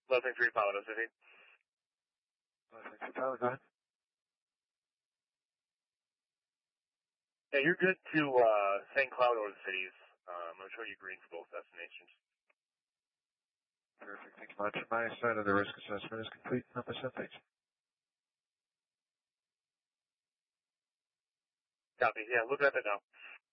Blessing 3 Paladin City. Blessing 3 Paladin, go ahead. Yeah, you're good to St. Cloud or the cities. I'm going to show you green for both destinations. Perfect. Thank you much. My side of the risk assessment is complete. Not myself, thanks. Copy. Yeah, look at that now.